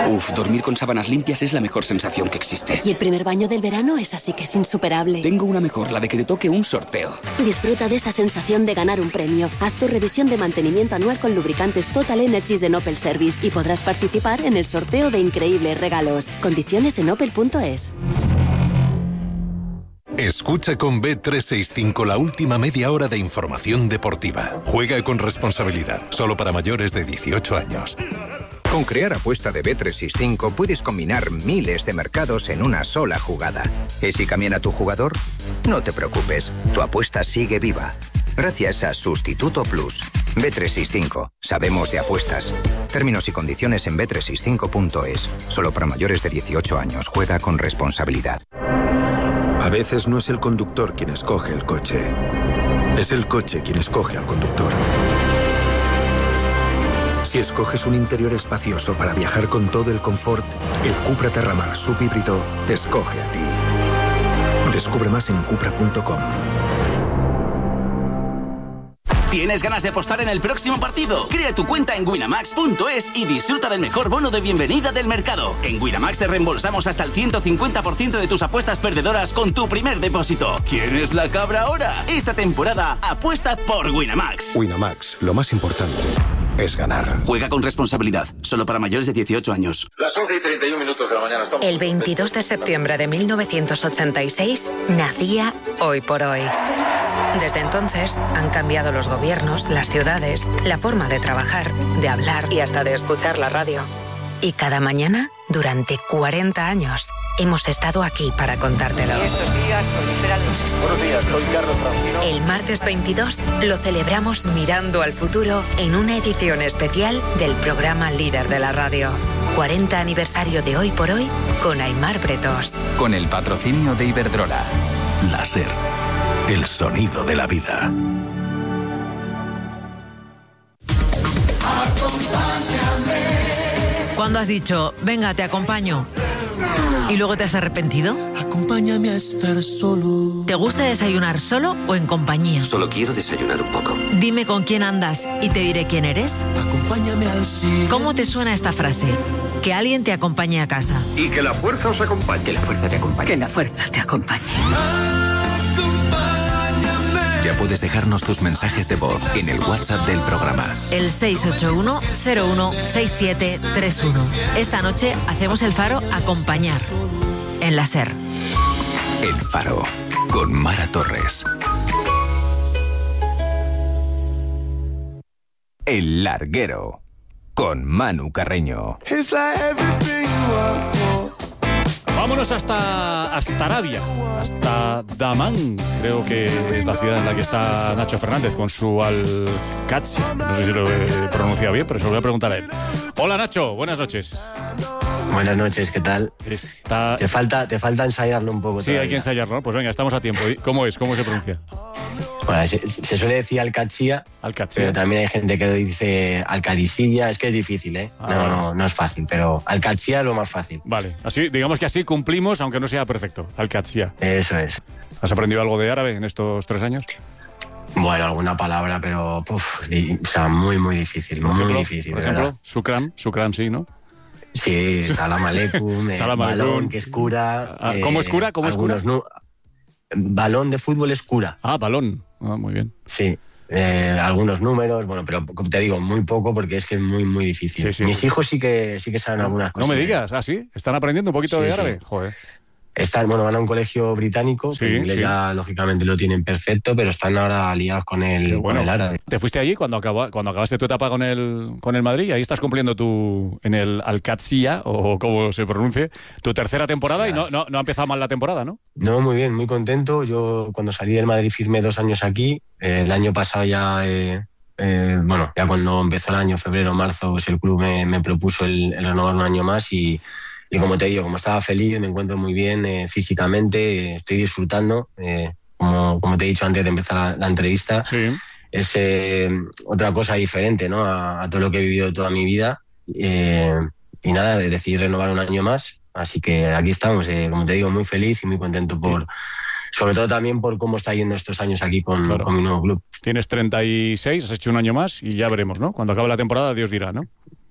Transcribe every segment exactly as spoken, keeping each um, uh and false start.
Uf, dormir con sábanas limpias es la mejor sensación que existe. Y el primer baño del verano es así que es insuperable. Tengo una mejor, la de que te toque un sorteo. Disfruta de esa sensación de ganar un premio. Haz tu revisión de mantenimiento anual con lubricantes Total Energies de Opel Service y podrás participar en el sorteo de increíbles regalos. Condiciones en opel punto es. Escucha con B trescientos sesenta y cinco la última media hora de información deportiva. Juega con responsabilidad, solo para mayores de dieciocho años. Con Crear Apuesta de B trescientos sesenta y cinco puedes combinar miles de mercados en una sola jugada. ¿Y si cambian a tu jugador? No te preocupes, tu apuesta sigue viva. Gracias a Sustituto Plus. B trescientos sesenta y cinco. Sabemos de apuestas. Términos y condiciones en b trescientos sesenta y cinco punto es. Solo para mayores de dieciocho años. Juega con responsabilidad. A veces no es el conductor quien escoge el coche. Es el coche quien escoge al conductor. Si escoges un interior espacioso para viajar con todo el confort, el Cupra Terramar subhíbrido te escoge a ti. Descubre más en cupra punto com. ¿Tienes ganas de apostar en el próximo partido? Crea tu cuenta en winamax punto es y disfruta del mejor bono de bienvenida del mercado. En Winamax te reembolsamos hasta el ciento cincuenta por ciento de tus apuestas perdedoras con tu primer depósito. ¿Quién es la cabra ahora? Esta temporada apuesta por Winamax. Winamax, lo más importante es ganar. Juega con responsabilidad. Solo para mayores de dieciocho años. Las once y treinta y un minutos de la mañana estamos... El veintidós de septiembre de mil novecientos ochenta y seis nacía Hoy por Hoy. Desde entonces han cambiado los gobiernos, las ciudades, la forma de trabajar, de hablar y hasta de escuchar la radio. Y cada mañana, durante cuarenta años, hemos estado aquí para contártelo. Estos días proliferan los... Buenos días, soy Carlos Francino. El martes veintidós lo celebramos mirando al futuro en una edición especial del programa líder de la radio. cuarenta aniversario de Hoy por Hoy con Aimar Bretos. Con el patrocinio de Iberdrola. Láser. El sonido de la vida. ¿Cuándo has dicho, venga, te acompaño? ¿Y luego te has arrepentido? Acompáñame a estar solo. ¿Te gusta desayunar solo o en compañía? Solo quiero desayunar un poco. Dime con quién andas y te diré quién eres. Acompáñame al cine. ¿Cómo te suena esta frase? Que alguien te acompañe a casa. Y que la fuerza os acompañe. Que la fuerza te acompañe. Que la fuerza te acompañe. Ya puedes dejarnos tus mensajes de voz en el WhatsApp del programa. El seis ocho uno cero uno seis siete tres uno. Esta noche hacemos el Faro Acompañar. En la SER. El Faro. Con Mara Torres. El Larguero. Con Manu Carreño. Vámonos hasta, hasta Arabia, hasta Damán, creo que es la ciudad en la que está Nacho Fernández con su Al-Qadsia. No sé si lo he pronunciado bien, pero se lo voy a preguntar a él. Hola Nacho, buenas noches. Buenas noches, ¿qué tal? Está... Te falta, te falta ensayarlo un poco. Sí, todavía. hay que ensayarlo, ¿no? Pues venga, estamos a tiempo. ¿Cómo es? ¿Cómo se pronuncia? Bueno, se, se suele decir Al-Qadsia, Al-Qadsia, pero también hay gente que dice Al-Qadisilla. Es que es difícil, ¿eh? Ah, no, vale. no, no es fácil, pero Al-Qadsia es lo más fácil. Vale, así, digamos que así cumplimos, aunque no sea perfecto. Al-Qadsia. Eso es. ¿Has aprendido algo de árabe en estos tres años? Bueno, alguna palabra, pero uf, di, o sea, muy, muy difícil, Por muy ejemplo, difícil. Por de ejemplo, verdad. Sukran, Sukran sí, ¿no? Sí, Salam Aleikum, eh, Salam Aleikum. balón, que es cura. Ah, ¿cómo es cura? ¿Cómo es cura? algunos nu- balón de fútbol es cura. Ah, balón. Ah, muy bien. Sí. Eh, algunos números, bueno, pero como te digo, muy poco porque es que es muy, muy difícil. Sí, sí. Mis hijos sí que sí que saben algunas No cosas. me digas, ¿ah, sí? ¿Están aprendiendo un poquito Sí, de sí. árabe? Joder. Están, bueno, van a un colegio británico, Sí, que en inglés sí. ya lógicamente lo tienen perfecto, pero están ahora liados con el, Qué bueno. con el árabe. ¿Te fuiste allí cuando, acabó, cuando acabaste tu etapa con el, con el Madrid? Ahí estás cumpliendo tu, en el Al-Qadsia, o como se pronuncie, tu tercera temporada, sí, y no, no, no ha empezado mal la temporada, ¿no? No, muy bien, muy contento. Yo cuando salí del Madrid firmé dos años aquí. Eh, el año pasado ya, eh, eh, bueno, ya cuando empezó el año, febrero, marzo, pues el club me, me propuso el, el renovar un año más y, y como te digo, como estaba feliz, me encuentro muy bien eh, físicamente, eh, estoy disfrutando, eh, como, como te he dicho antes de empezar la, la entrevista. Sí. Es eh, otra cosa diferente, ¿no? A, a todo lo que he vivido toda mi vida. Eh, y nada, decidí renovar un año más. Así que aquí estamos, eh, como te digo, muy feliz y muy contento por... Sí. Sobre todo también por cómo está yendo estos años aquí con, claro. con mi nuevo club. Tienes treinta y seis, has hecho un año más y ya veremos, ¿no? Cuando acabe la temporada, Dios dirá, ¿no?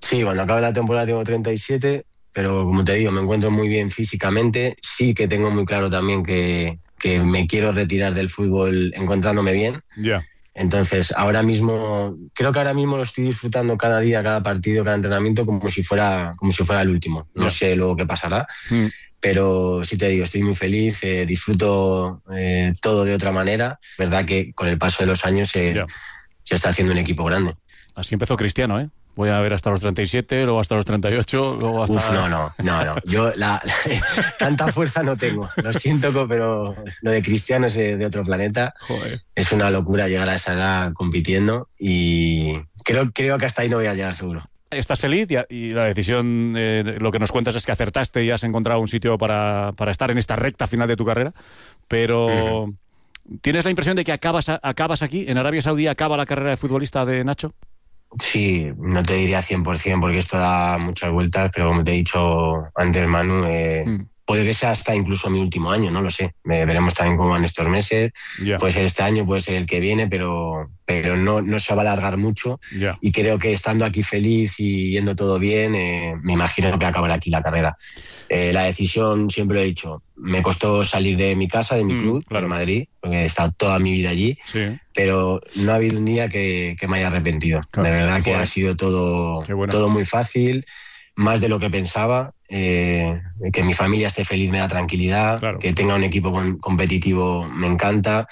Sí, cuando acabe la temporada tengo treinta y siete, pero como te digo, me encuentro muy bien físicamente. Sí que tengo muy claro también que, que me quiero retirar del fútbol encontrándome bien. Ya. Yeah. Entonces, ahora mismo, creo que ahora mismo lo estoy disfrutando cada día, cada partido, cada entrenamiento, como si fuera, como si fuera el último. No yeah. sé luego qué pasará, mm. pero sí te digo, estoy muy feliz, eh, disfruto eh, todo de otra manera. Verdad que con el paso de los años eh, yeah. se está haciendo un equipo grande. Así empezó Cristiano, ¿eh? Voy a ver hasta los treinta y siete, luego hasta los treinta y ocho, luego hasta... Uf, no, no, no, no. Yo la, la, tanta fuerza no tengo. Lo siento, pero lo de Cristiano es de otro planeta. Joder. Es una locura llegar a esa edad compitiendo y creo, creo que hasta ahí no voy a llegar seguro. ¿Estás feliz? Y la decisión, eh, lo que nos cuentas es que acertaste y has encontrado un sitio para, para estar en esta recta final de tu carrera, pero... Uh-huh. ¿Tienes la impresión de que acabas, acabas aquí? ¿En Arabia Saudí acaba la carrera de futbolista de Nacho? Sí, no te diría cien por ciento porque esto da muchas vueltas, pero como te he dicho antes, Manu, eh, mm. puede que sea hasta incluso mi último año, no lo sé. Eh, veremos también cómo van estos meses. Yeah. Puede ser este año, puede ser el que viene, pero, pero no, no se va a alargar mucho. Yeah. Y creo que estando aquí feliz y yendo todo bien, eh, me imagino que acabará aquí la carrera. Eh, la decisión, siempre lo he dicho, me costó salir de mi casa, de mi mm, club, claro. de Madrid, porque he estado toda mi vida allí, sí. pero no ha habido un día que, que me haya arrepentido. Claro. De verdad que Joder. ha sido todo, bueno. todo muy fácil, más de lo que pensaba. Eh, que mi familia esté feliz me da tranquilidad, claro. que tenga un equipo con, competitivo me encanta.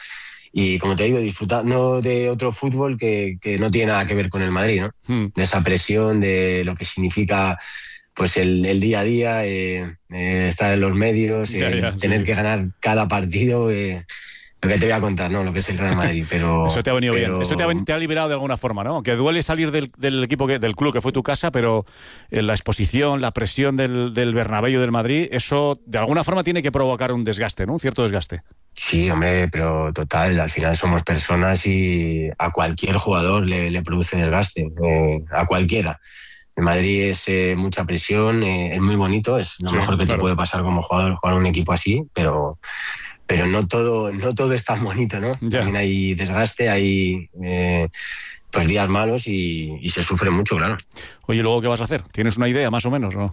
Y como te digo, disfrutando de otro fútbol que, que no tiene nada que ver con el Madrid, ¿no? Mm. De esa presión, de lo que significa... pues el, el día a día, eh, eh, estar en los medios, eh, ya, ya, tener sí. que ganar cada partido, eh, lo que te voy a contar, ¿no? Lo que es el Real Madrid, pero... Eso te ha venido pero... bien, eso te ha, te ha liberado de alguna forma, ¿no? Que duele salir del, del equipo, que, del club que fue tu casa, pero la exposición, la presión del, del Bernabéu del Madrid, eso de alguna forma tiene que provocar un desgaste, ¿no? Un cierto desgaste. Sí, hombre, pero total, al final somos personas y a cualquier jugador le, le produce desgaste, eh, a cualquiera. En Madrid es eh, mucha presión, eh, es muy bonito, es lo sí, mejor que claro. te puede pasar como jugador, jugar en un equipo así, pero, pero no todo no todo es tan bonito, ¿no? Ya. También hay desgaste, hay eh, pues días malos y, y se sufre mucho, claro. Oye, ¿luego qué vas a hacer? ¿Tienes una idea más o menos, no?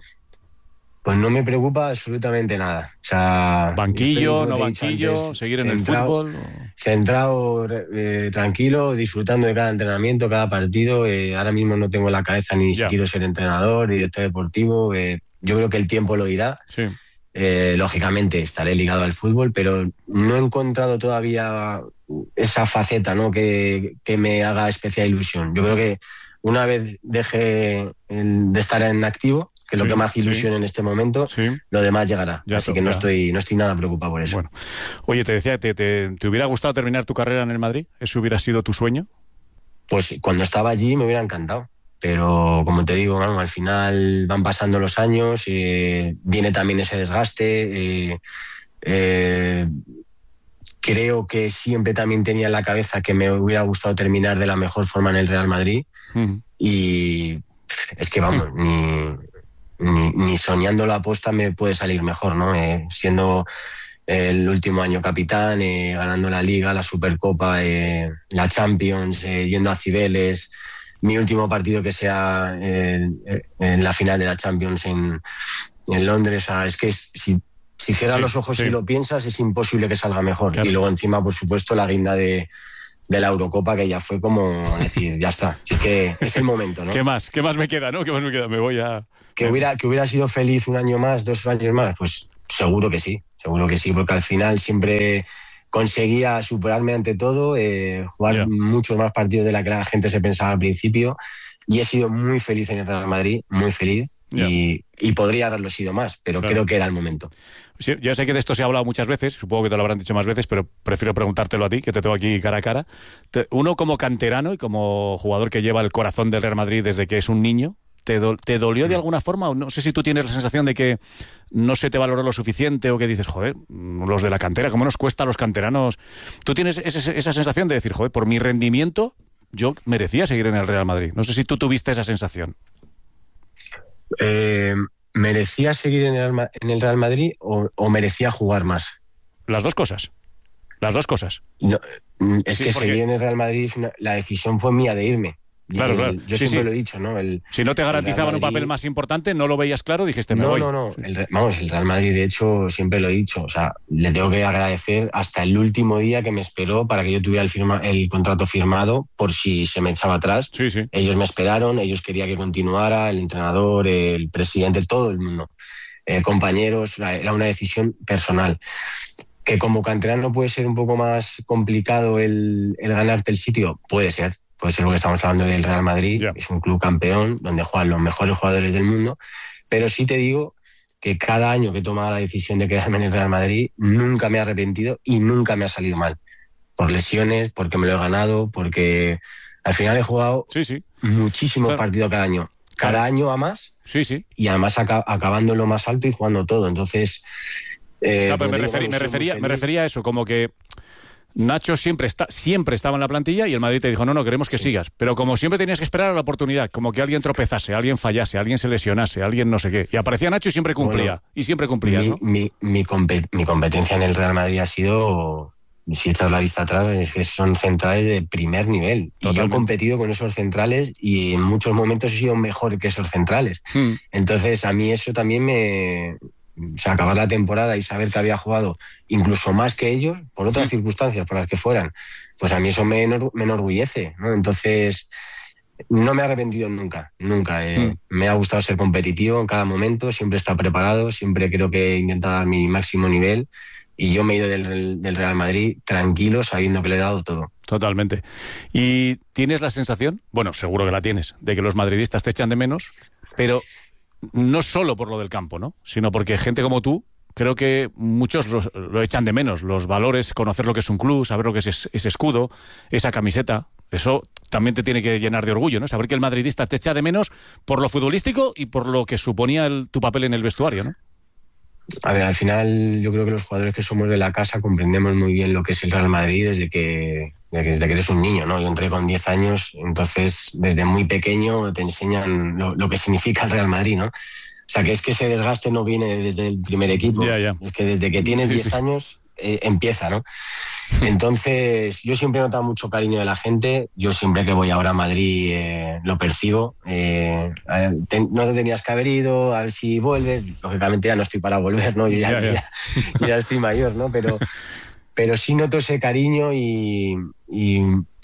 Pues no me preocupa absolutamente nada. O sea, banquillo, estoy, no banquillo, antes, seguir en centrado, el fútbol. Centrado, eh, tranquilo, disfrutando de cada entrenamiento, cada partido. Eh, ahora mismo no tengo en la cabeza ni ya. si quiero ser entrenador, director deportivo. Eh, yo creo que el tiempo lo dirá. Sí. Eh, lógicamente estaré ligado al fútbol, pero no he encontrado todavía esa faceta, ¿no? que, que me haga especial ilusión. Yo creo que una vez deje de estar en activo, que es sí, lo que me hace ilusión sí. en este momento, sí. lo demás llegará. Ya Así que no estoy, no estoy nada preocupado por eso. Bueno. Oye, te decía, ¿te, te, ¿te hubiera gustado terminar tu carrera en el Madrid? ¿Eso hubiera sido tu sueño? Pues cuando estaba allí me hubiera encantado. Pero como te digo, bueno, al final van pasando los años, eh, viene también ese desgaste. Eh, eh, creo que siempre también tenía en la cabeza que me hubiera gustado terminar de la mejor forma en el Real Madrid. Mm. Y es que vamos, ni... Ni, ni soñando la aposta me puede salir mejor, ¿no? Eh, siendo el último año capitán, eh, ganando la Liga, la Supercopa, eh, la Champions, eh, yendo a Cibeles, mi último partido que sea eh, en la final de la Champions en, en Londres. O sea, es que es, si, si cierras sí, los ojos sí. y lo piensas, es imposible que salga mejor. Claro. Y luego encima, por supuesto, la guinda de... de la Eurocopa, que ya fue como decir, ya está, si es que es el momento, ¿no? ¿Qué más? ¿Qué más me queda, no? ¿Qué más me queda? Me voy a... Que hubiera, que hubiera sido feliz un año más, dos años más, pues seguro que sí, seguro que sí, porque al final siempre conseguía superarme ante todo, eh, jugar yeah. muchos más partidos de la que la gente se pensaba al principio, y he sido muy feliz en el Real Madrid, muy feliz, yeah. y, y podría haberlo sido más, pero claro. creo que era el momento. Sí, yo sé que de esto se ha hablado muchas veces, supongo que te lo habrán dicho más veces, pero prefiero preguntártelo a ti, que te tengo aquí cara a cara. Uno como canterano y como jugador que lleva el corazón del Real Madrid desde que es un niño, ¿te, do, ¿te dolió de alguna forma? No sé si tú tienes la sensación de que no se te valoró lo suficiente o que dices, joder, los de la cantera, ¿cómo nos cuesta a los canteranos? ¿Tú tienes esa, esa sensación de decir, joder, por mi rendimiento yo merecía seguir en el Real Madrid? No sé si tú tuviste esa sensación. Eh... ¿Merecía seguir en el, en el Real Madrid o, o merecía jugar más? Las dos cosas. Las dos cosas. No, es sí, que porque... seguir en el Real Madrid, una, la decisión fue mía de irme. Claro, el, claro. Yo Sí, siempre sí. lo he dicho, ¿no? El, si no te garantizaban Madrid, un papel más importante, no lo veías claro, dijiste, me no, voy. No, no, sí. el, vamos, el Real Madrid, de hecho, siempre lo he dicho. O sea, le tengo que agradecer hasta el último día que me esperó para que yo tuviera el, firma, el contrato firmado por si se me echaba atrás. Sí, sí. Ellos me esperaron, ellos querían que continuara, el entrenador, el presidente, todo el mundo. Eh, compañeros, era una decisión personal. Que como canterano puede ser un poco más complicado el, el ganarte el sitio, puede ser. Puede ser porque estamos hablando del Real Madrid, yeah. Es un club campeón donde juegan los mejores jugadores del mundo, pero sí te digo que cada año que he tomado la decisión de quedarme en el Real Madrid nunca me he arrepentido y nunca me ha salido mal. Por lesiones, porque me lo he ganado, porque al final he jugado sí, sí. muchísimos claro. partidos cada año. Cada claro. año a más sí, sí. y además ac- acabando en lo más alto y jugando todo. Entonces... Eh, no, pero me, referí, me, refería, me refería a eso, como que Nacho siempre está, siempre estaba en la plantilla y el Madrid te dijo, no, no, queremos que sí. sigas. Pero como siempre tenías que esperar a la oportunidad, como que alguien tropezase, alguien fallase, alguien se lesionase, alguien no sé qué. Y aparecía Nacho y siempre cumplía. Bueno, y siempre cumplía, mi, ¿no? Mi, mi, compet- mi competencia en el Real Madrid ha sido, si echas la vista atrás, es que son centrales de primer nivel. Totalmente. Y yo he competido con esos centrales y en muchos momentos he sido mejor que esos centrales. Hmm. Entonces a mí eso también me... O sea, acabar la temporada y saber que había jugado incluso más que ellos, por otras sí. circunstancias, por las que fueran, pues a mí eso me, enor- me enorgullece, ¿no? Entonces, no me he arrepentido nunca, nunca. Eh, mm. Me ha gustado ser competitivo en cada momento, siempre he estado preparado, siempre creo que he intentado dar mi máximo nivel y yo me he ido del, del Real Madrid tranquilo, sabiendo que le he dado todo. Totalmente. ¿Y tienes la sensación, bueno, seguro que la tienes, de que los madridistas te echan de menos, pero... no solo por lo del campo, ¿no? Sino porque gente como tú, creo que muchos lo, lo echan de menos. Los valores, conocer lo que es un club, saber lo que es ese escudo, esa camiseta, eso también te tiene que llenar de orgullo, ¿no? Saber que el madridista te echa de menos por lo futbolístico y por lo que suponía el, tu papel en el vestuario, ¿no? A ver, al final yo creo que los jugadores que somos de la casa comprendemos muy bien lo que es el Real Madrid desde que, desde que eres un niño, ¿no? Yo entré con diez años, entonces desde muy pequeño te enseñan lo, lo que significa el Real Madrid, ¿no? O sea, que es que ese desgaste no viene desde el primer equipo, yeah, yeah. es que desde que tienes diez sí, sí. años eh, empieza, ¿no? Entonces yo siempre he notado mucho cariño de la gente, yo siempre que voy ahora a Madrid eh, lo percibo, eh, te, no te tenías que haber ido, a ver si vuelves, lógicamente ya no estoy para volver, ¿no? Yo ya, yeah, yeah. ya, ya estoy mayor, ¿no? Pero, pero sí noto ese cariño y, y,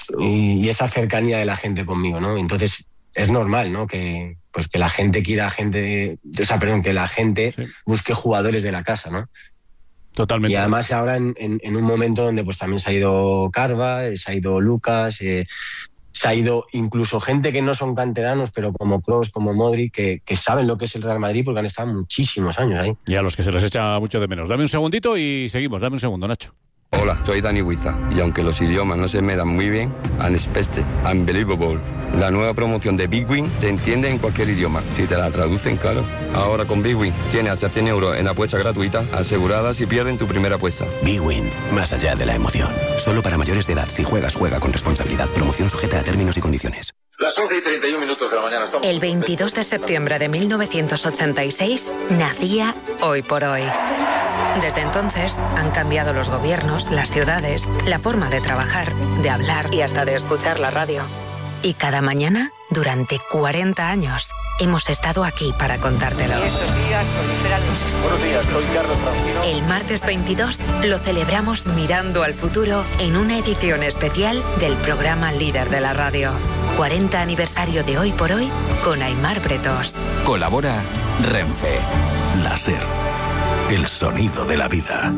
y esa cercanía de la gente conmigo, ¿no? Entonces es normal, ¿no? Que, pues que la gente quiera gente, o sea, perdón, que la gente sí. busque jugadores de la casa, ¿no? Totalmente. Y además ahora en, en, en un momento donde pues también se ha ido Carva, se ha ido Lucas, eh, se ha ido incluso gente que no son canteranos, pero como Kroos, como Modric, que, que saben lo que es el Real Madrid porque han estado muchísimos años ahí. Y a los que se les echa mucho de menos. Dame un segundito y seguimos. Dame un segundo, Nacho. Hola, soy Dani Huiza y aunque los idiomas no se me dan muy bien, Unexpected, Unbelievable, la nueva promoción de Big Win te entiende en cualquier idioma, si te la traducen, claro. Ahora con Big Win tienes hasta cien euros en apuestas gratuitas aseguradas si pierden tu primera apuesta. Big Win, más allá de la emoción. Solo para mayores de edad. Si juegas, juega con responsabilidad. Promoción sujeta a términos y condiciones. Las once y treinta y un minutos de la mañana estamos... El veintidós de septiembre de mil novecientos ochenta y seis nacía Hoy por Hoy. Desde entonces han cambiado los gobiernos, las ciudades, la forma de trabajar, de hablar y hasta de escuchar la radio. Y cada mañana, durante cuarenta años, hemos estado aquí para contártelo. Y estos días proliferan los estudios. Buenos días, soy Carlos Francino. El martes veintidós lo celebramos mirando al futuro en una edición especial del programa líder de la radio. cuarenta aniversario de Hoy por Hoy con Aimar Bretos. Colabora Renfe. Láser. El sonido de la vida.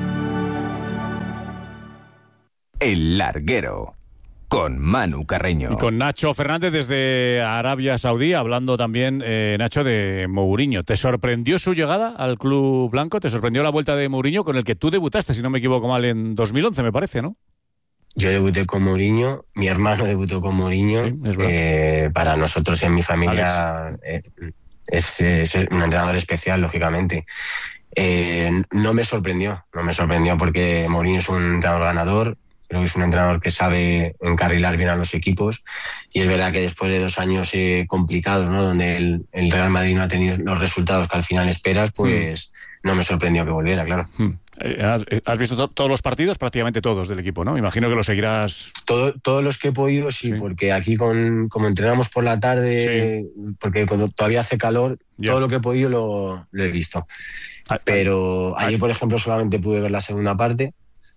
El Larguero. Con Manu Carreño. Y con Nacho Fernández desde Arabia Saudí, hablando también, eh, Nacho, de Mourinho. ¿Te sorprendió su llegada al club blanco? ¿Te sorprendió la vuelta de Mourinho con el que tú debutaste, si no me equivoco mal, en dos mil once, me parece, ¿no? Yo debuté con Mourinho, mi hermano debutó con Mourinho. Sí, es verdad. Eh, para nosotros en mi familia eh, es, es un entrenador especial, lógicamente. Eh, no me sorprendió, no me sorprendió porque Mourinho es un entrenador ganador, creo que es un entrenador que sabe encarrilar bien a los equipos y es verdad que después de dos años eh, complicados, ¿no? Donde el, el Real Madrid no ha tenido los resultados que al final esperas, pues mm. no me sorprendió que volviera, claro. Mm. Eh, has, has visto to- todos los partidos, prácticamente todos del equipo, ¿no? Me imagino que lo seguirás. Todo, todos los que he podido, sí, sí. porque aquí con, como entrenamos por la tarde, sí. porque cuando todavía hace calor, yeah. todo lo que he podido lo, lo he visto. Ah, Pero ah, ayer, por ejemplo, solamente pude ver la segunda parte.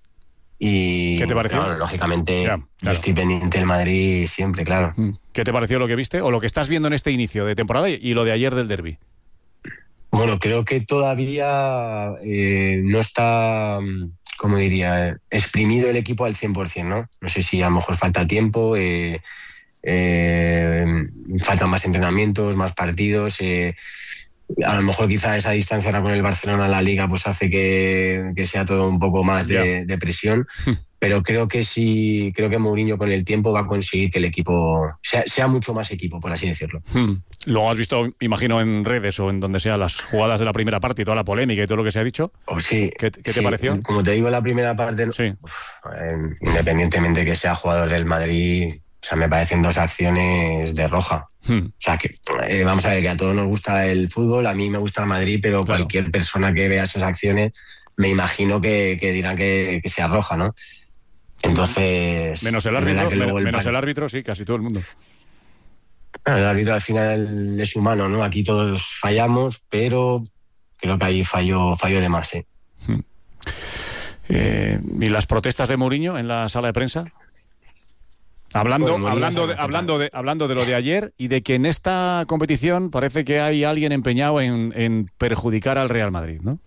Y, ¿qué te pareció? Bueno, lógicamente, yeah, claro. yo estoy pendiente del Madrid siempre, claro. ¿Qué te pareció lo que viste o lo que estás viendo en este inicio de temporada y lo de ayer del derbi? Bueno, creo que todavía eh, no está, como diría, exprimido el equipo al cien por ciento, ¿no? No sé si a lo mejor falta tiempo, eh, eh, faltan más entrenamientos, más partidos. Eh, a lo mejor quizá esa distancia ahora con el Barcelona en la Liga pues hace que, que sea todo un poco más de, de presión. Pero creo que sí, creo que Mourinho con el tiempo va a conseguir que el equipo sea, sea mucho más equipo, por así decirlo. Hmm. Luego has visto, imagino, en redes o en donde sea las jugadas de la primera parte y toda la polémica y todo lo que se ha dicho. Oh, sí. ¿Qué, qué sí. te pareció? Como te digo, en la primera parte, sí. uf, eh, independientemente que sea jugador del Madrid, o sea, me parecen dos acciones de roja. Hmm. O sea, que eh, vamos a ver, que a todos nos gusta el fútbol, a mí me gusta el Madrid, pero claro. cualquier persona que vea esas acciones, me imagino que, que dirán que, que sea roja, ¿no? Entonces... Menos el árbitro, men, el menos el árbitro, sí, casi todo el mundo. El árbitro al final es humano, ¿no? Aquí todos fallamos, pero creo que ahí falló, falló de más, ¿eh? Hmm. eh ¿Y las protestas de Mourinho en la sala de prensa? Hablando, bueno, hablando, de, hablando, de, hablando de lo de ayer y de que en esta competición parece que hay alguien empeñado en, en perjudicar al Real Madrid, ¿no?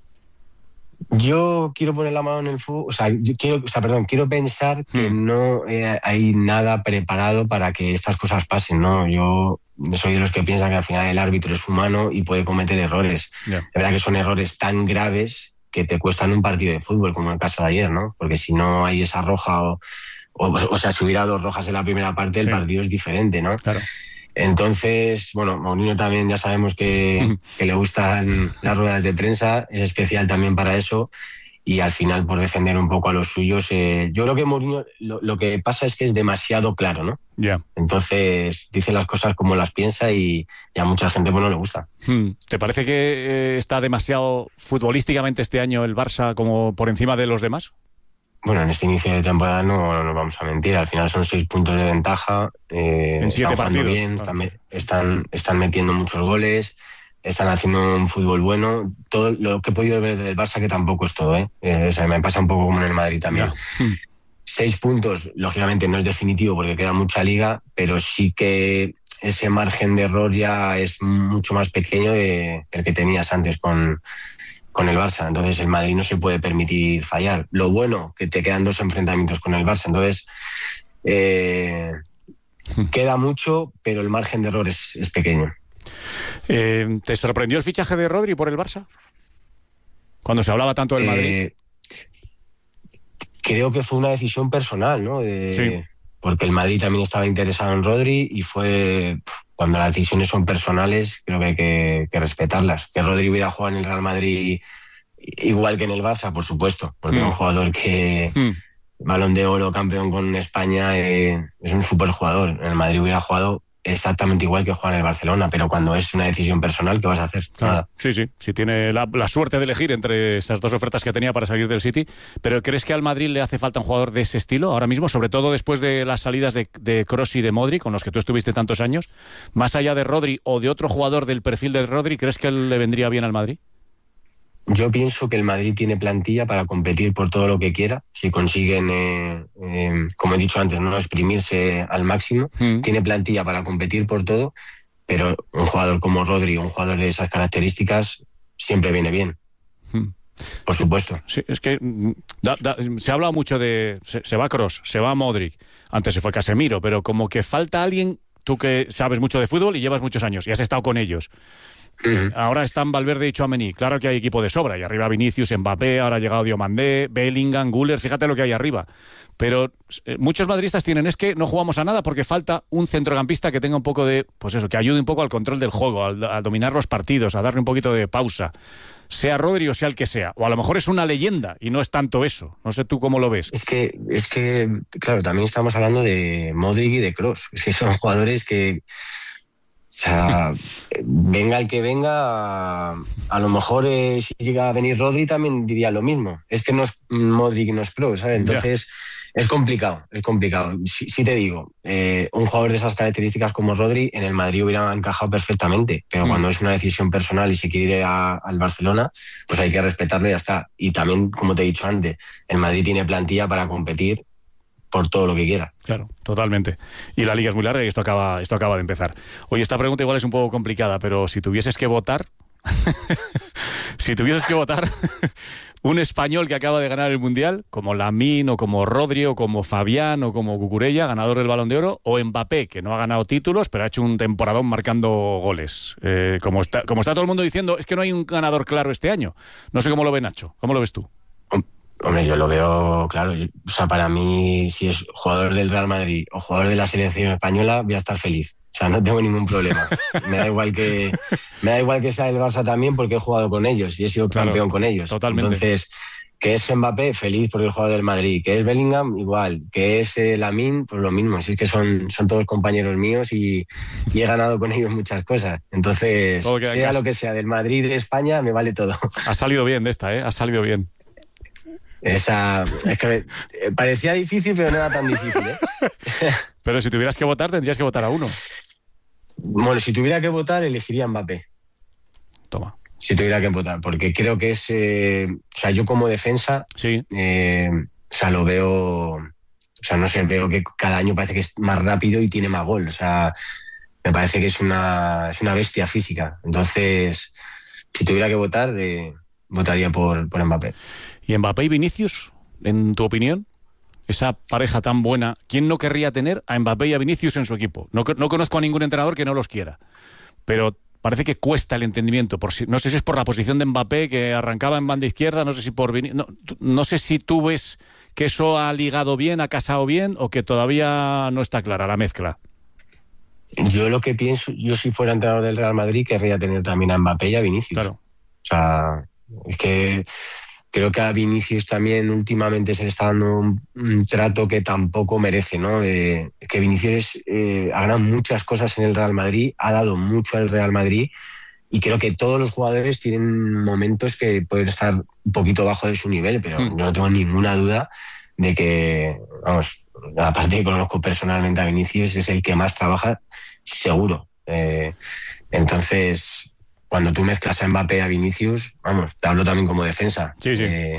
Yo quiero poner la mano en el fuego, o sea, yo quiero, o sea, perdón, quiero pensar que hmm. no eh, hay nada preparado para que estas cosas pasen, ¿no? Yo soy de los que piensan que al final el árbitro es humano y puede cometer errores. Yeah. De verdad que son errores tan graves que te cuestan un partido de fútbol, como en el caso de ayer, ¿no? Porque si no hay esa roja o, o, o sea, si hubiera dos rojas en la primera parte, el sí. partido es diferente, ¿no? Claro. Entonces, bueno, Mourinho también ya sabemos que, que le gustan las ruedas de prensa, es especial también para eso y al final por defender un poco a los suyos. Eh, yo creo que Mourinho lo, lo que pasa es que es demasiado claro, ¿no? Ya. Yeah. Entonces dice las cosas como las piensa y, y a mucha gente pues, no le gusta. ¿Te parece que eh, está demasiado futbolísticamente este año el Barça como por encima de los demás? Bueno, en este inicio de temporada no nos no vamos a mentir. Al final son seis puntos de ventaja. Eh, en siete están partidos. Bien, están, están, están metiendo muchos goles, están haciendo un fútbol bueno. Todo lo que he podido ver del Barça, que tampoco es todo, ¿eh? eh o sea, me pasa un poco como en el Madrid también. Ya. Seis puntos, lógicamente no es definitivo porque queda mucha liga, pero sí que ese margen de error ya es mucho más pequeño de, del que tenías antes con... con el Barça, entonces el Madrid no se puede permitir fallar. Lo bueno, que te quedan dos enfrentamientos con el Barça, entonces eh, queda mucho, pero el margen de error es, es pequeño. Eh, ¿Te sorprendió el fichaje de Rodri por el Barça? Cuando se hablaba tanto del Madrid. Eh, creo que fue una decisión personal, ¿no? De, sí. Porque el Madrid también estaba interesado en Rodri y fue... Cuando las decisiones son personales, creo que hay que, que respetarlas. Que Rodri hubiera jugado en el Real Madrid igual que en el Barça, por supuesto, porque es mm. un jugador que, mm. Balón de Oro, campeón con España, eh, es un súper jugador. En el Madrid hubiera jugado exactamente igual que juega en el Barcelona, pero cuando es una decisión personal, ¿qué vas a hacer? Claro. Nada. Sí, sí, sí tiene la, la suerte de elegir entre esas dos ofertas que tenía para salir del City, pero ¿crees que al Madrid le hace falta un jugador de ese estilo ahora mismo, sobre todo después de las salidas de, de Kroos y de Modric, con los que tú estuviste tantos años? Más allá de Rodri o de otro jugador del perfil de Rodri, ¿crees que le vendría bien al Madrid? Yo pienso que el Madrid tiene plantilla para competir por todo lo que quiera. Si consiguen, eh, eh, como he dicho antes, no exprimirse al máximo, mm. tiene plantilla para competir por todo, pero un jugador como Rodri, un jugador de esas características, siempre viene bien. Mm. Por supuesto. Sí, es que da, da, se ha hablado mucho de... Se, se va Kroos, se va Modric, antes se fue Casemiro, pero como que falta alguien, tú que sabes mucho de fútbol y llevas muchos años y has estado con ellos. Uh-huh. Ahora están Valverde y Tchouaméni. Claro que hay equipo de sobra. Y arriba Vinicius, Mbappé, ahora ha llegado Diomandé, Bellingham, Güler. Fíjate lo que hay arriba. Pero eh, muchos madridistas tienen es que no jugamos a nada porque falta un centrocampista que tenga un poco de... Pues eso, que ayude un poco al control del juego, al, a dominar los partidos, a darle un poquito de pausa. Sea Rodri o sea el que sea. O a lo mejor es una leyenda y no es tanto eso. No sé tú cómo lo ves. Es que, es que claro, también estamos hablando de Modric y de Kroos. Es que son jugadores que... sea, venga el que venga, a, a lo mejor eh, si llega a venir Rodri también diría lo mismo. Es que no es Modric, no es Pro, ¿sabes? Entonces yeah. es complicado, es complicado. Si, si te digo, eh, un jugador de esas características como Rodri en el Madrid hubiera encajado perfectamente, pero mm. cuando es una decisión personal y se quiere ir a, al Barcelona, pues hay que respetarlo y ya está. Y también, como te he dicho antes, el Madrid tiene plantilla para competir por todo lo que quiera. Claro, totalmente. Y la liga es muy larga y esto acaba, esto acaba de empezar. Oye, esta pregunta igual es un poco complicada, pero si tuvieses que votar, si tuvieses que votar un español que acaba de ganar el Mundial, como Lamine o como Rodri o como Fabián o como Cucurella, ganador del Balón de Oro, o Mbappé, que no ha ganado títulos, pero ha hecho un temporadón marcando goles. Eh, como está, como está todo el mundo diciendo, es que no hay un ganador claro este año. No sé cómo lo ve Nacho, ¿cómo lo ves tú? Hombre, yo lo veo claro. O sea, para mí, si es jugador del Real Madrid o jugador de la selección española, voy a estar feliz. O sea, no tengo ningún problema. Me da igual que me da igual que sea el Barça también, porque he jugado con ellos y he sido claro, campeón con ellos. Totalmente. Entonces, que es Mbappé, feliz porque es jugador del Madrid. Que es Bellingham, igual. Que es eh, Lamine, pues lo mismo. Si es que son, son todos compañeros míos y, y he ganado con ellos muchas cosas. Entonces, sea lo que sea, del Madrid, de España, me vale todo. Ha salido bien de esta, ¿eh? Ha salido bien. Esa, es que me, parecía difícil, pero no era tan difícil, ¿eh? Pero si tuvieras que votar, tendrías que votar a uno. Bueno, si tuviera que votar, elegiría a Mbappé. Toma. Si tuviera que votar, porque creo que es... Eh, o sea, yo como defensa... Sí. Eh, o sea, lo veo... O sea, no sé, veo que cada año parece que es más rápido y tiene más gol. O sea, me parece que es una, es una bestia física. Entonces, si tuviera que votar, eh, votaría por, por Mbappé. ¿Y Mbappé y Vinicius, en tu opinión? Esa pareja tan buena, ¿quién no querría tener a Mbappé y a Vinicius en su equipo? No, no conozco a ningún entrenador que no los quiera, pero parece que cuesta el entendimiento. Por si, no sé si es por la posición de Mbappé, que arrancaba en banda izquierda, no sé si por Vin... no, no sé si tú ves que eso ha ligado bien, ha casado bien, o que todavía no está clara la mezcla. Yo lo que pienso, yo si fuera entrenador del Real Madrid, querría tener también a Mbappé y a Vinicius. Claro. O sea, es que... Creo que a Vinicius también últimamente se le está dando un, un trato que tampoco merece, ¿no? Eh, que Vinicius eh, ha ganado muchas cosas en el Real Madrid, ha dado mucho al Real Madrid y creo que todos los jugadores tienen momentos que pueden estar un poquito bajo de su nivel, pero mm. yo no tengo ninguna duda de que, vamos, aparte que conozco personalmente a Vinicius, es el que más trabaja, seguro. Eh, entonces... Cuando tú mezclas a Mbappé y a Vinicius, vamos, te hablo también como defensa. Sí, sí. Eh,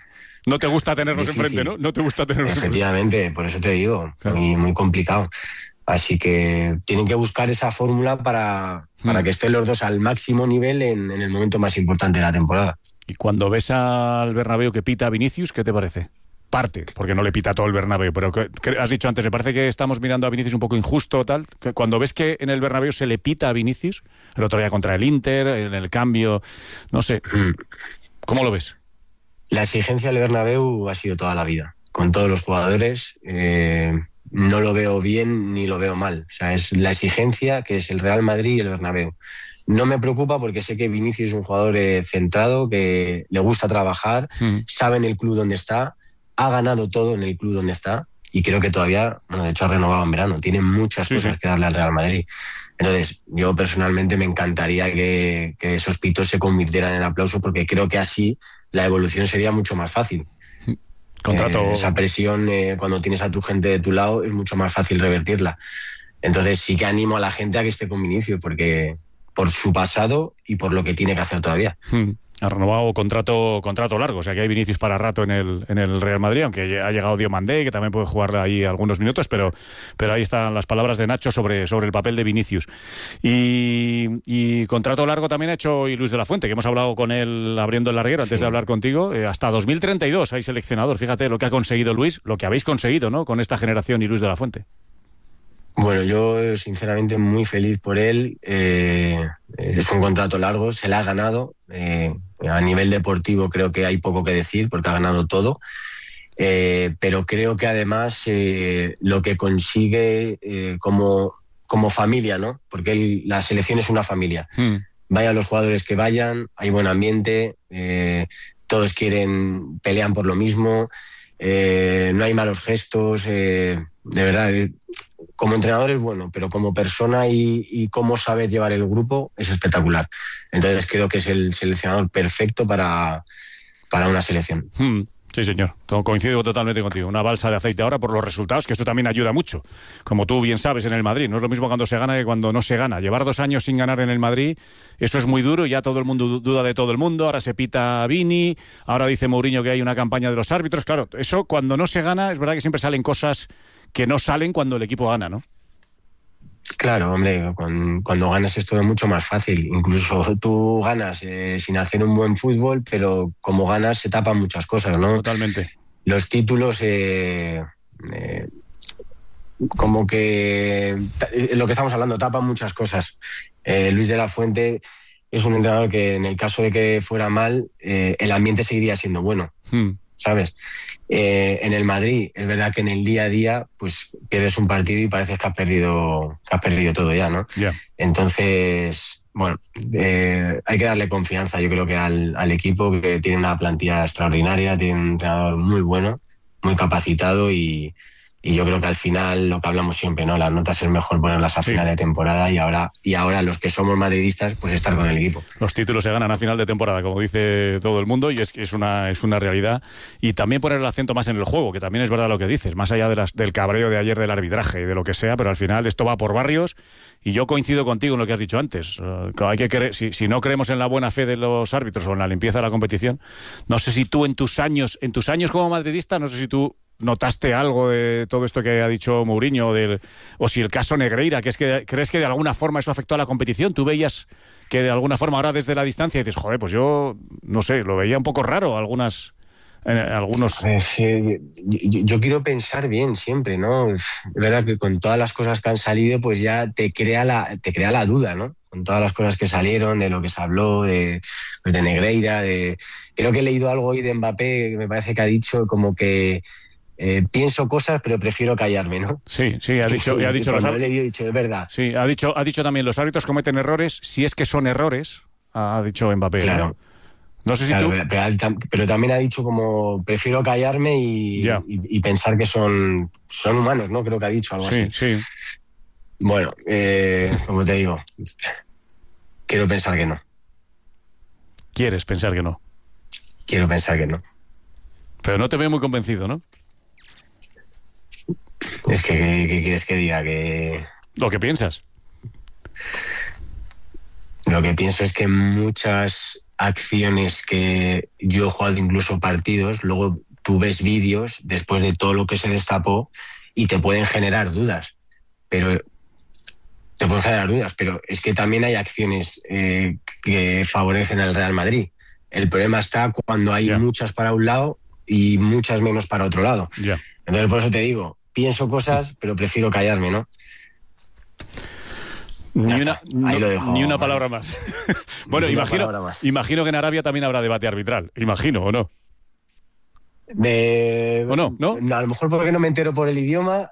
no te gusta tenerlos difícil. enfrente, ¿no? No te gusta tenerlos Efectivamente, enfrente. Por eso te digo, claro. muy, muy complicado. Así que tienen que buscar esa fórmula para, para que estén los dos al máximo nivel en, en el momento más importante de la temporada. Y cuando ves al Bernabéu que pita a Vinicius, ¿qué te parece? Parte, porque no le pita todo el Bernabéu, pero que, que has dicho antes, me parece que estamos mirando a Vinicius un poco injusto, tal, que cuando ves que en el Bernabéu se le pita a Vinicius, el otro día contra el Inter, en el cambio, no sé, ¿cómo lo ves? La exigencia del Bernabéu ha sido toda la vida, con todos los jugadores, eh, no lo veo bien ni lo veo mal, o sea, es la exigencia que es el Real Madrid y el Bernabéu. No me preocupa porque sé que Vinicius es un jugador eh, centrado, que le gusta trabajar, mm. sabe en el club donde está, ha ganado todo en el club donde está y creo que todavía, bueno, de hecho ha renovado en verano, tiene muchas sí, cosas sí. que darle al Real Madrid. Entonces, yo personalmente me encantaría que, que esos pitos se convirtieran en aplauso porque creo que así la evolución sería mucho más fácil. Contrato... Eh, esa presión, eh, cuando tienes a tu gente de tu lado, es mucho más fácil revertirla. Entonces, sí que animo a la gente a que esté con Vinicius porque por su pasado y por lo que tiene que hacer todavía. Hmm. Ha renovado contrato contrato largo, o sea que hay Vinicius para rato en el en el Real Madrid, aunque ha llegado Diomandé, que también puede jugar ahí algunos minutos, pero pero ahí están las palabras de Nacho sobre, sobre el papel de Vinicius. Y, y contrato largo también ha hecho Luis de la Fuente, que hemos hablado con él abriendo el larguero antes sí. de hablar contigo, eh, hasta dos mil treinta y dos hay seleccionador. Fíjate lo que ha conseguido Luis, lo que habéis conseguido, ¿no?, con esta generación y Luis de la Fuente. Bueno, yo sinceramente muy feliz por él. Eh, es un contrato largo, se le ha ganado. Eh, a nivel deportivo creo que hay poco que decir porque ha ganado todo. Eh, pero creo que además eh, lo que consigue eh, como, como familia, ¿no? Porque él, la selección es una familia. Mm. Vayan los jugadores que vayan, hay buen ambiente, eh, todos quieren, pelean por lo mismo, eh, no hay malos gestos, eh, de verdad... Eh, como entrenador es bueno, pero como persona y, y cómo saber llevar el grupo es espectacular. Entonces creo que es el seleccionador perfecto para, para una selección. Hmm. Sí, señor. Coincido totalmente contigo. Una balsa de aceite ahora por los resultados, que esto también ayuda mucho. Como tú bien sabes, en el Madrid. No es lo mismo cuando se gana que cuando no se gana. Llevar dos años sin ganar en el Madrid, eso es muy duro. Ya todo el mundo duda de todo el mundo. Ahora se pita Vini. Ahora dice Mourinho que hay una campaña de los árbitros. Claro, eso cuando no se gana, es verdad que siempre salen cosas que no salen cuando el equipo gana, ¿no? Claro, hombre, cuando, cuando ganas es todo mucho más fácil. Incluso tú ganas eh, sin hacer un buen fútbol, pero como ganas se tapan muchas cosas, ¿no? Totalmente. Los títulos, eh, eh, como que lo que estamos hablando, tapan muchas cosas. Eh, Luis de la Fuente es un entrenador que en el caso de que fuera mal, eh, el ambiente seguiría siendo bueno, hmm. ¿sabes? Eh, en el Madrid, es verdad que en el día a día pues pierdes un partido y parece que has perdido, que has perdido todo ya, ¿no? Yeah. Entonces, bueno, eh, hay que darle confianza, yo creo que al, al equipo, que tiene una plantilla extraordinaria, tiene un entrenador muy bueno, muy capacitado y, y yo creo que al final lo que hablamos siempre, ¿no? Las notas es mejor ponerlas a sí. final de temporada y ahora, y ahora los que somos madridistas, pues estar con el equipo. Los títulos se ganan a final de temporada, como dice todo el mundo, y es que es una, es una realidad. Y también poner el acento más en el juego, que también es verdad lo que dices, más allá de las, del cabreo de ayer del arbitraje y de lo que sea, pero al final esto va por barrios. Y yo coincido contigo en lo que has dicho antes. Uh, hay que creer, si, si no creemos en la buena fe de los árbitros o en la limpieza de la competición, no sé si tú en tus años, en tus años como madridista, no sé si tú notaste algo de todo esto que ha dicho Mourinho, del, o si el caso Negreira, que es que crees que de alguna forma eso afectó a la competición. ¿Tú veías que de alguna forma ahora desde la distancia dices, joder, pues yo no sé, lo veía un poco raro algunas, eh, algunos... Eh, sí, yo, yo quiero pensar bien siempre, ¿no? Es verdad que con todas las cosas que han salido, pues ya te crea la, te crea la duda, ¿no? Con todas las cosas que salieron, de lo que se habló, de, de Negreira, de... Creo que he leído algo hoy de Mbappé que me parece que ha dicho como que Eh, pienso cosas, pero prefiero callarme, ¿no? Sí, sí, ha dicho, sí, ha dicho, los los he dicho, es verdad. Sí, ha dicho, ha dicho también, los árbitros cometen errores, si es que son errores, ha dicho Mbappé. Claro. ¿no? No sé si claro, tú... pero, pero también ha dicho como prefiero callarme y, yeah. y, y pensar que son, son humanos, ¿no? Creo que ha dicho algo sí, así. Sí, sí. Bueno, eh, como te digo, quiero pensar que no. ¿Quieres pensar que no? Quiero pensar que no. Pero no te veo muy convencido, ¿no? Es que, ¿qué, qué quieres que diga? Que... Lo que piensas. Lo que pienso es que muchas acciones que yo he jugado, incluso partidos, luego tú ves vídeos después de todo lo que se destapó y te pueden generar dudas. Pero te pueden generar dudas, pero es que también hay acciones eh, que favorecen al Real Madrid. El problema está cuando hay yeah. muchas para un lado y muchas menos para otro lado. Yeah. Entonces, por eso te digo, pienso cosas, pero prefiero callarme, ¿no? Ni una, no, dejo, ni una palabra más. Bueno, imagino, más. imagino que en Arabia también habrá debate arbitral. Imagino, ¿o no? De... ¿O no? ¿No? A lo mejor porque no me entero por el idioma.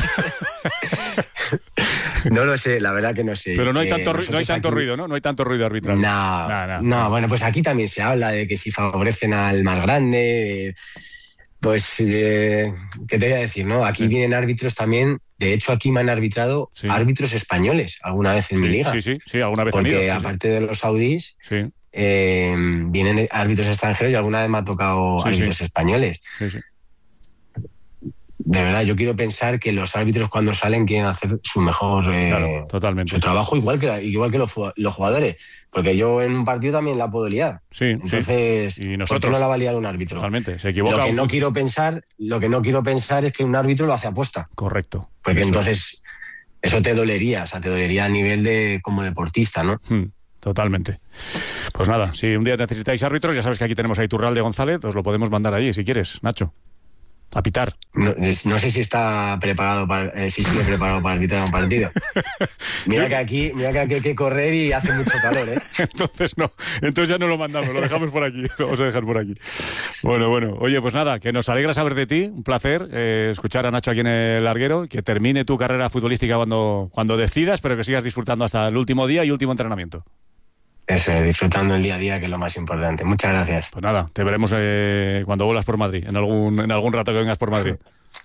No lo sé, la verdad que no sé. Pero no hay tanto, eh, no hay tanto aquí... ruido, ¿no? No hay tanto ruido arbitral. No, no, no, no, bueno, pues aquí también se habla de que si favorecen al más grande... Eh, Pues, eh, ¿qué te voy a decir? ¿No? Aquí sí. vienen árbitros también. De hecho, aquí me han arbitrado sí. árbitros españoles alguna vez en sí, mi liga. Sí, sí, sí, alguna vez Porque han ido, sí, aparte sí. de los saudíes, sí. eh, vienen árbitros extranjeros y alguna vez me ha tocado sí, árbitros sí. españoles. Sí, sí. De verdad, yo quiero pensar que los árbitros cuando salen quieren hacer su mejor eh, claro, totalmente. su trabajo, igual que, igual que los, los jugadores. Porque yo en un partido también la puedo liar. Sí, Entonces, sí. Y nosotros, ¿por qué no la va a liar un árbitro? Totalmente, se equivoca. Lo que un... no quiero pensar, lo que no quiero pensar es que un árbitro lo hace aposta. Correcto. Porque eso. entonces eso te dolería, o sea, te dolería a nivel de como deportista, ¿no? Hmm. Totalmente. Pues nada, si un día necesitáis árbitros, ya sabes que aquí tenemos a Iturralde González, os lo podemos mandar allí si quieres, Nacho. A pitar. No, no sé si está preparado para, eh, si sigue preparado para arbitrar un partido. Mira que aquí, mira que aquí hay que correr y hace mucho calor, ¿eh? Entonces no, entonces ya no lo mandamos, lo dejamos por aquí, lo vamos a dejar por aquí. Bueno, bueno, oye, pues nada, que nos alegra saber de ti, un placer eh, escuchar a Nacho aquí en el larguero, que termine tu carrera futbolística cuando, cuando decidas, pero que sigas disfrutando hasta el último día y último entrenamiento. Eso, disfrutando el día a día, que es lo más importante. Muchas gracias. Pues nada, te veremos eh, cuando vuelas por Madrid, en algún, en algún rato que vengas por Madrid.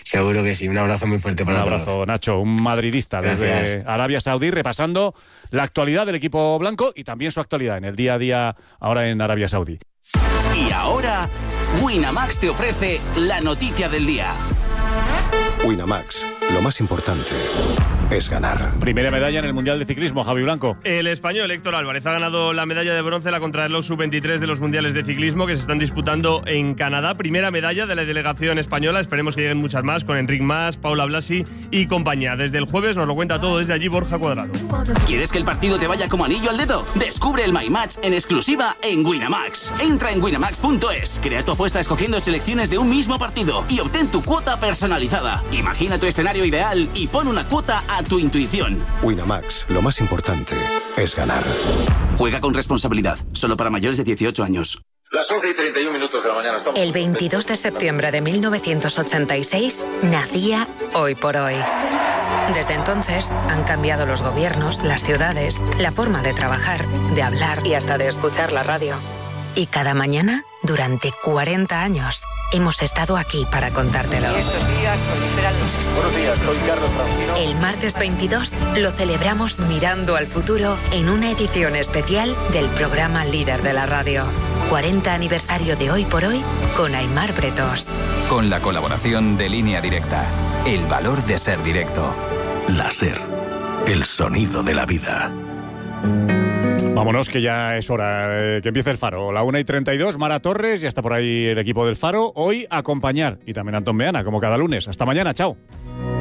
Seguro que sí. Un abrazo muy fuerte para todos. Un abrazo, Nacho, un madridista desde Gracias. Arabia Saudí, repasando la actualidad del equipo blanco y también su actualidad en el día a día ahora en Arabia Saudí. Y ahora, Winamax te ofrece la noticia del día. Winamax, lo más importante es ganar. Primera medalla en el Mundial de Ciclismo, Javi Blanco. El español Héctor Álvarez ha ganado la medalla de bronce en la contrarreloj sub veintitrés de los Mundiales de Ciclismo que se están disputando en Canadá. Primera medalla de la delegación española. Esperemos que lleguen muchas más con Enric Mas, Paula Blasi y compañía. Desde el jueves nos lo cuenta todo desde allí Borja Cuadrado. ¿Quieres que el partido te vaya como anillo al dedo? Descubre el My Match en exclusiva en Winamax. Entra en winamax punto es, crea tu apuesta escogiendo selecciones de un mismo partido y obtén tu cuota personalizada. Imagina tu escenario ideal y pon una cuota a tu intuición. Winamax, lo más importante es ganar. Juega con responsabilidad, solo para mayores de dieciocho años. Las once y treinta y un minutos de la mañana estamos... El veintidós de septiembre de mil novecientos ochenta y seis nacía Hoy por Hoy. Desde entonces han cambiado los gobiernos, las ciudades, la forma de trabajar, de hablar y hasta de escuchar la radio. Y cada mañana, durante cuarenta años, hemos estado aquí para contártelo. Y estos días proliferan los extremos. Buenos días, soy Carlos Francino. El martes veintidós lo celebramos mirando al futuro en una edición especial del programa líder de la radio. cuarenta aniversario de Hoy por Hoy con Aimar Bretos. Con la colaboración de Línea Directa. El valor de ser directo. La SER, el sonido de la vida. Vámonos, que ya es hora eh, que empiece el Faro. La una y treinta y dos, Mara Torres, ya está por ahí el equipo del Faro. Hoy a acompañar, y también Antón Meana, como cada lunes. Hasta mañana, chao.